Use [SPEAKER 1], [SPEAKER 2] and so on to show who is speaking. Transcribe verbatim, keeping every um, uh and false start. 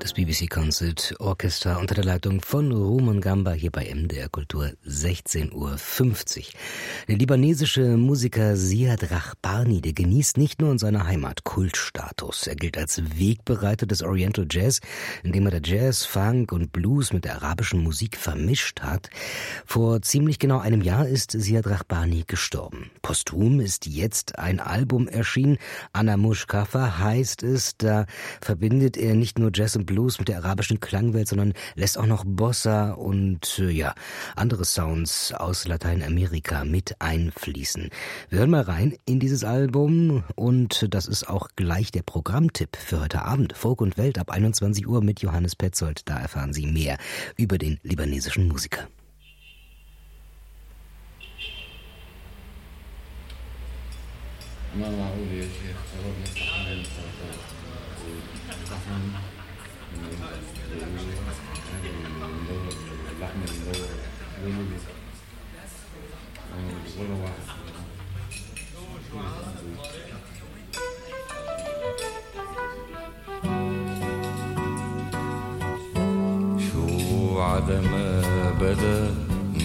[SPEAKER 1] Das B B C Concert Orchestra unter der Leitung von Rumon Gamba hier bei M D R Kultur, sechzehn Uhr fünfzig. Der libanesische Musiker Ziad Rahbani, der genießt nicht nur in seiner Heimat Kultstatus. Er gilt als Wegbereiter des Oriental Jazz, indem er der Jazz, Funk und Blues mit der arabischen Musik vermischt hat. Vor ziemlich genau einem Jahr ist Ziad Rahbani gestorben. Posthum ist jetzt ein Album erschienen. Ana Mushkafa heißt es. Da verbindet er nicht nur Jazz und Blues mit der arabischen Klangwelt, sondern lässt auch noch Bossa und äh, ja andere Sounds aus Lateinamerika mit einfließen. Wir hören mal rein in dieses Album und das ist auch gleich der Programmtipp für heute Abend. Folk und Welt ab einundzwanzig Uhr mit Johannes Petzold. Da erfahren Sie mehr über den libanesischen Musiker.
[SPEAKER 2] شو عدم بدا